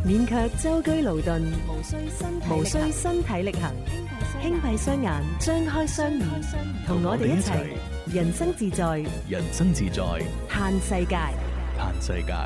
免卻舟車勞頓， 無需身體力行， 輕閉雙眼，張開雙耳，同我哋一齊人生自在， 人生自在， 嘆世界。 嘆世界。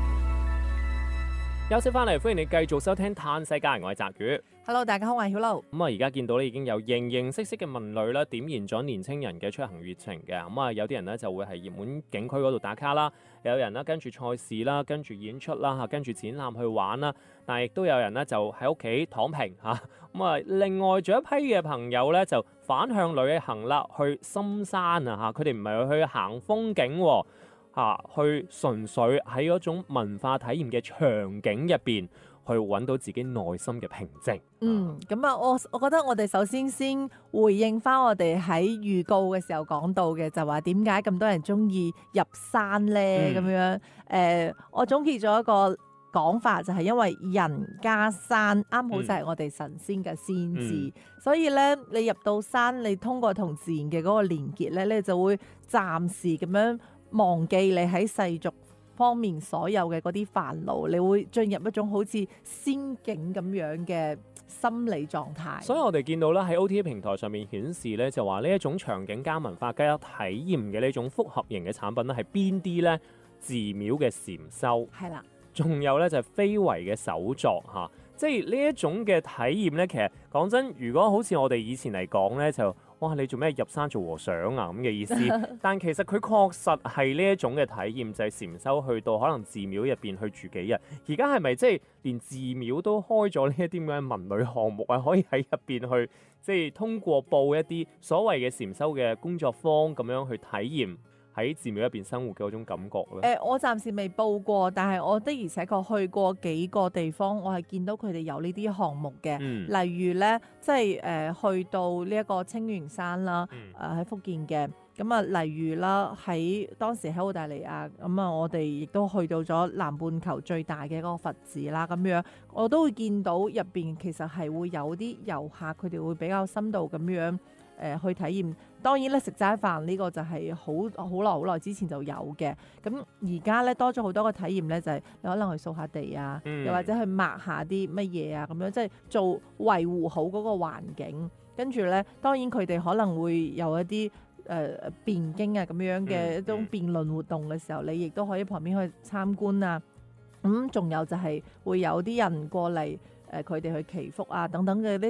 休息翻嚟，歡迎你繼續收聽《嘆世界》，我係澤宇。 Hello， 大家好，我係曉露。 咁啊，而家見到咧已經有形形色色嘅文旅啦，點燃咗年青人嘅出行熱情嘅。咁啊，有啲人咧就會係熱門景區嗰度打卡啦，有人咧跟住賽事啦，跟住演出啦嚇，跟住展覽去玩啦。但係亦都有人咧就喺屋企躺平嚇。咁啊，另外仲有一批嘅朋友咧就反向旅行啦，去深山啊嚇，佢哋唔係去行風景喎。去純粹喺嗰種文化體驗嘅場景入邊，去揾到自己內心嘅平靜。 咁啊，我覺得我哋首先回應翻我哋喺預告嘅時候講到嘅，就話點解咁多人中意入山呢？咁樣我總結咗一個講法，就係因為人加山啱好就係我哋神仙嘅先知，所以咧你入到山，你通過同自然嘅嗰個連結咧，你就會暫時咁樣忘記你喺世俗方面所有嘅嗰啲煩惱，你會進入一種好似仙境咁樣嘅心理狀態。 所以我哋見到咧喺 OTA 平台上面顯示咧，就話呢一種場景加文化加體驗嘅呢種複合型嘅產品咧，係邊啲咧？寺廟嘅禪修係啦，仲有咧就係非遺嘅手作嚇，即係呢一種嘅體驗咧。其實講真，如果好似我哋以前嚟講咧，就哇你做咩入山做和尚啊咁嘅意思？但其實佢確實係呢一種嘅體驗，就係禪修去到可能寺廟入邊去住幾日。而家係咪即係連寺廟都開咗呢一啲咁嘅文旅項目啊？可以喺入邊去即係通過報一啲所謂嘅禪修嘅工作坊咁樣去體驗喺寺廟入邊生活嘅嗰種感覺咧？ 我暫時未報過，但係我的而且確去過幾個地方，我係見到佢哋有呢啲項目嘅。例如咧，即係去到呢一個青元山啦，喺福建嘅。咁啊，例如啦，喺當時喺澳大利亞，咁啊，我哋亦都去到咗南半球最大嘅嗰個佛寺啦，咁樣我都會見到入邊其實係會有啲遊客，佢哋會比較深度咁樣去體驗。當然咧，食齋飯呢個就係好耐之前就有嘅。咁而家咧多咗好多個體驗咧，就係你可能去掃下地啊，又或者去抹下啲乜嘢啊，咁樣即係做維護好嗰個環境。跟住咧，當然佢哋可能會有一啲辯經啊咁樣嘅一種辯論活動嘅時候，你亦都可以旁邊去參觀啊。仲有就係會有啲人過嚟佢哋去祈福啊等等嘅呢